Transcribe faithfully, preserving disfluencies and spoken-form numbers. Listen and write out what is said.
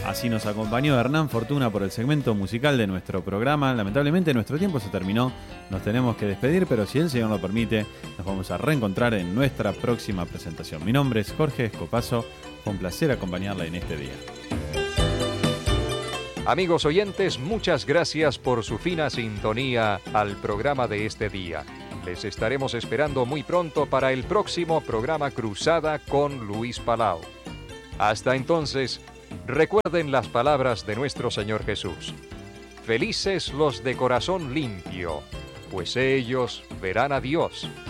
Así nos acompañó Hernán Fortuna por el segmento musical de nuestro programa. Lamentablemente nuestro tiempo se terminó, nos tenemos que despedir, pero si el Señor lo permite, nos vamos a reencontrar en nuestra próxima presentación. Mi nombre es Jorge Escopazo, fue un placer acompañarla en este día. Amigos oyentes, muchas gracias por su fina sintonía al programa de este día. Les estaremos esperando muy pronto para el próximo programa Cruzada con Luis Palau. Hasta entonces, recuerden las palabras de nuestro Señor Jesús. Felices los de corazón limpio, pues ellos verán a Dios.